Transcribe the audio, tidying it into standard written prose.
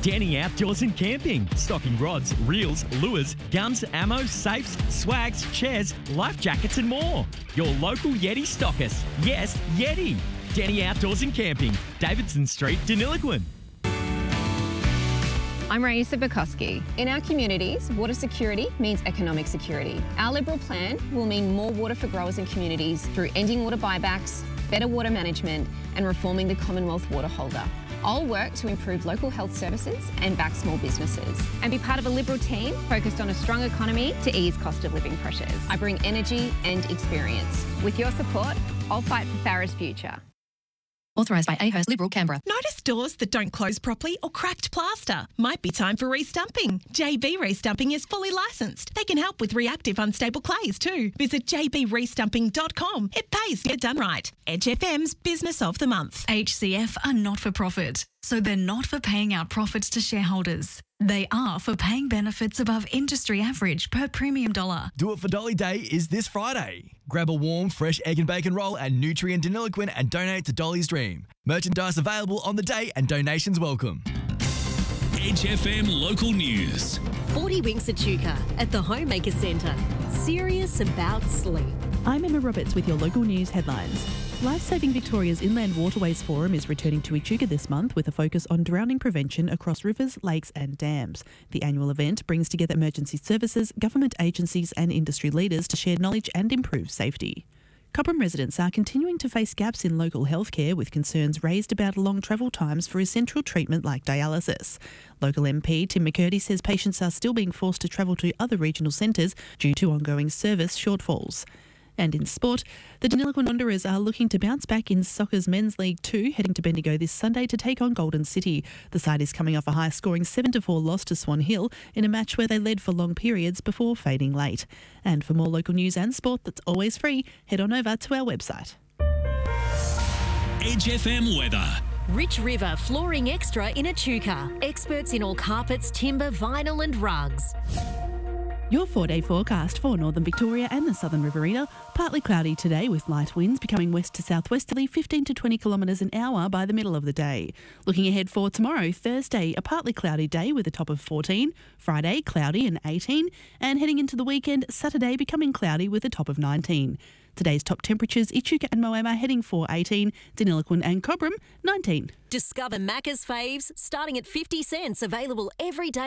Denny Outdoors and Camping. Stocking rods, reels, lures, guns, ammo, safes, swags, chairs, life jackets and more. Your local Yeti stockist. Yes, Yeti. Denny Outdoors and Camping. Davidson Street, Deniliquin. I'm Raisa Bukowski. In our communities, water security means economic security. Our Liberal plan will mean more water for growers and communities through ending water buybacks, better water management and reforming the Commonwealth water holder. I'll work to improve local health services and back small businesses. And be part of a Liberal team focused on a strong economy to ease cost of living pressures. I bring energy and experience. With your support, I'll fight for Farah's future. Authorised by AHERS Liberal Canberra. Notice doors that don't close properly or cracked plaster? Might be time for restumping. JB Restumping is fully licensed. They can help with reactive unstable clays too. Visit jbrestumping.com. It pays to get done right. Edge FM's Business of the Month. HCF are not for profit, so they're not for paying out profits to shareholders. They are for paying benefits above industry average per premium dollar. Do It for Dolly Day is this Friday. Grab a warm, fresh egg and bacon roll at Nutri and Deniliquin and donate to Dolly's Dream. Merchandise available on the day and donations welcome. Edge FM Local News. 40 Winks Echuca at the Homemaker Centre. Serious about sleep. I'm Emma Roberts with your local news headlines. Lifesaving Victoria's Inland Waterways Forum is returning to Echuca this month with a focus on drowning prevention across rivers, lakes and dams. The annual event brings together emergency services, government agencies and industry leaders to share knowledge and improve safety. Cobram residents are continuing to face gaps in local healthcare with concerns raised about long travel times for essential treatment like dialysis. Local MP Tim McCurdy says patients are still being forced to travel to other regional centres due to ongoing service shortfalls. And in sport, the Deniliquin Wanderers are looking to bounce back in soccer's Men's League 2, heading to Bendigo this Sunday to take on Golden City. The side is coming off a high-scoring 7-4 loss to Swan Hill in a match where they led for long periods before fading late. And for more local news and sport that's always free, head on over to our website. Edge FM weather. Rich River Flooring Extra in Echuca. Experts in all carpets, timber, vinyl and rugs. Your 4-day forecast for northern Victoria and the southern Riverina. Partly cloudy today with light winds becoming west to southwesterly 15 to 20 kilometres an hour by the middle of the day. Looking ahead for tomorrow, Thursday, a partly cloudy day with a top of 14. Friday, cloudy and 18. And heading into the weekend, Saturday becoming cloudy with a top of 19. Today's top temperatures, Echuca and Moama heading for 18, Deniliquin and Cobram 19. Discover Macca's faves starting at 50 cents, available every day.